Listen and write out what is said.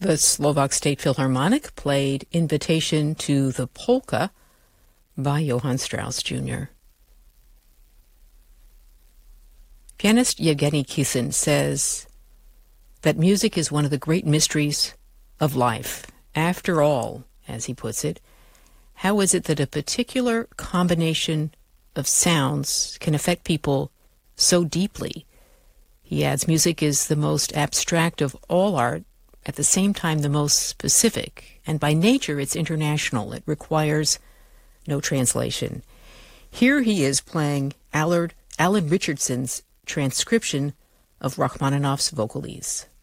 The Slovak State Philharmonic played Invitation to the Polka by Johann Strauss Jr. Pianist Yevgeny Kissin says that music is one of the great mysteries of life. After all, as he puts it, how is it that a particular combination of sounds can affect people so deeply? He adds, music is the most abstract of all art, at the same time the most specific, and by nature it's international. It requires no translation. Here he is playing Alan Richardson's transcription of Rachmaninoff's Vocalise.